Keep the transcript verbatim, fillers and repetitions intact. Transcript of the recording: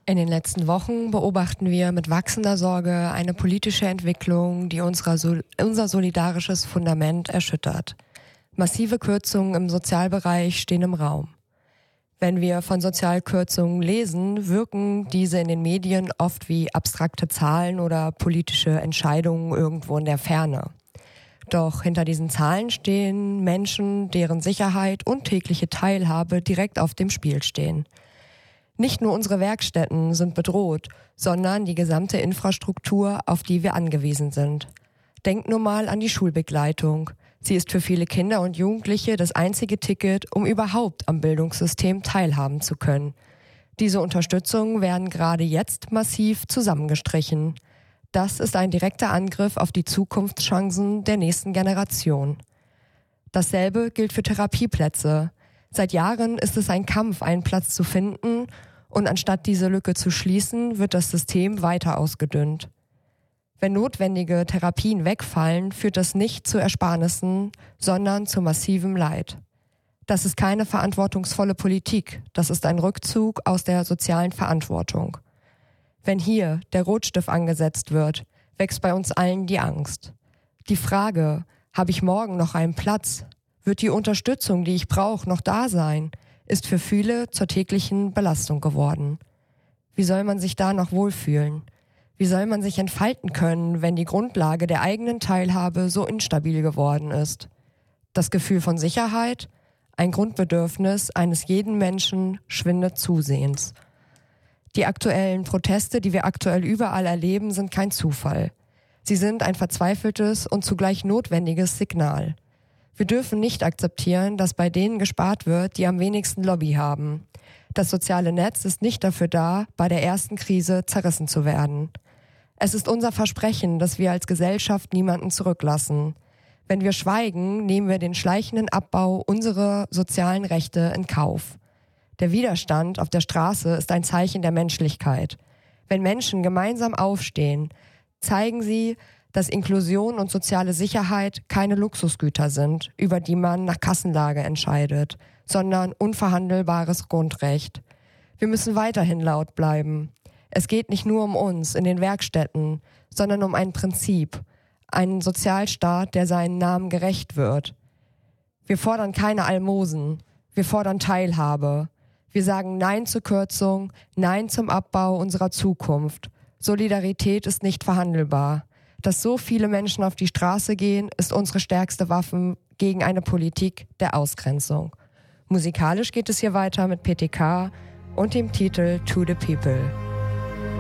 In den letzten Wochen beobachten wir mit wachsender Sorge eine politische Entwicklung, die unser, Sol- unser solidarisches Fundament erschüttert. Massive Kürzungen im Sozialbereich stehen im Raum. Wenn wir von Sozialkürzungen lesen, wirken diese in den Medien oft wie abstrakte Zahlen oder politische Entscheidungen irgendwo in der Ferne. Doch hinter diesen Zahlen stehen Menschen, deren Sicherheit und tägliche Teilhabe direkt auf dem Spiel stehen. Nicht nur unsere Werkstätten sind bedroht, sondern die gesamte Infrastruktur, auf die wir angewiesen sind. Denkt nur mal an die Schulbegleitung. Sie ist für viele Kinder und Jugendliche das einzige Ticket, um überhaupt am Bildungssystem teilhaben zu können. Diese Unterstützungen werden gerade jetzt massiv zusammengestrichen. Das ist ein direkter Angriff auf die Zukunftschancen der nächsten Generation. Dasselbe gilt für Therapieplätze. Seit Jahren ist es ein Kampf, einen Platz zu finden, und anstatt diese Lücke zu schließen, wird das System weiter ausgedünnt. Wenn notwendige Therapien wegfallen, führt das nicht zu Ersparnissen, sondern zu massivem Leid. Das ist keine verantwortungsvolle Politik, das ist ein Rückzug aus der sozialen Verantwortung. Wenn hier der Rotstift angesetzt wird, wächst bei uns allen die Angst. Die Frage, habe ich morgen noch einen Platz? Wird die Unterstützung, die ich brauche, noch da sein, ist für viele zur täglichen Belastung geworden. Wie soll man sich da noch wohlfühlen? Wie soll man sich entfalten können, wenn die Grundlage der eigenen Teilhabe so instabil geworden ist? Das Gefühl von Sicherheit, ein Grundbedürfnis eines jeden Menschen, schwindet zusehends. Die aktuellen Proteste, die wir aktuell überall erleben, sind kein Zufall. Sie sind ein verzweifeltes und zugleich notwendiges Signal. Wir dürfen nicht akzeptieren, dass bei denen gespart wird, die am wenigsten Lobby haben. Das soziale Netz ist nicht dafür da, bei der ersten Krise zerrissen zu werden. Es ist unser Versprechen, dass wir als Gesellschaft niemanden zurücklassen. Wenn wir schweigen, nehmen wir den schleichenden Abbau unserer sozialen Rechte in Kauf. Der Widerstand auf der Straße ist ein Zeichen der Menschlichkeit. Wenn Menschen gemeinsam aufstehen, zeigen sie, dass Inklusion und soziale Sicherheit keine Luxusgüter sind, über die man nach Kassenlage entscheidet, sondern unverhandelbares Grundrecht. Wir müssen weiterhin laut bleiben. Es geht nicht nur um uns in den Werkstätten, sondern um ein Prinzip, einen Sozialstaat, der seinen Namen gerecht wird. Wir fordern keine Almosen, wir fordern Teilhabe. Wir sagen Nein zur Kürzung, Nein zum Abbau unserer Zukunft. Solidarität ist nicht verhandelbar. Dass so viele Menschen auf die Straße gehen, ist unsere stärkste Waffe gegen eine Politik der Ausgrenzung. Musikalisch geht es hier weiter mit P T K und dem Titel To the People.